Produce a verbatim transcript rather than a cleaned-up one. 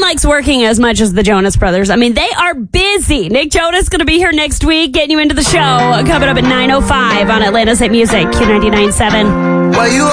likes working as much as the Jonas Brothers. I mean, they are busy. Nick Jonas going to be here next week, getting you into the show. Coming up at nine oh five on Atlanta's Hit Music, Q ninety-nine point seven. Why you